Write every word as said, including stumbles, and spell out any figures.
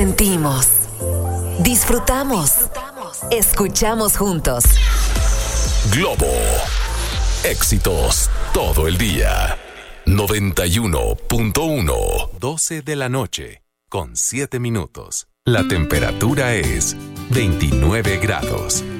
Sentimos, disfrutamos, escuchamos juntos. Globo. Éxitos todo el día. noventa y uno punto uno. doce de la noche, con siete minutos. La temperatura es veintinueve grados.